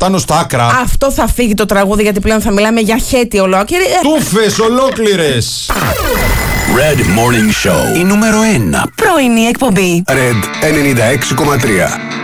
Πάνω στα άκρα. Αυτό θα φύγει το τραγούδι, γιατί πλέον θα μιλάμε για χέτη ολόκληρη. Τούφες ολόκληρες. Red Morning Show. Η νούμερο 1 πρωινή εκπομπή. Red 96,3.